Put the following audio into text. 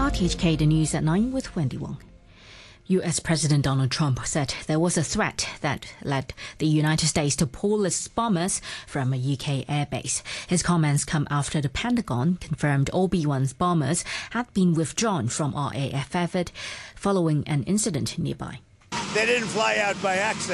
RTHK, the news at 9 with Wendy Wong. US President Donald Trump said there was a threat that led the United States to pull its bombers from a UK airbase. His comments come after the Pentagon confirmed all B-1 bombers had been withdrawn from RAF effort following an incident nearby. They didn't fly out by accident.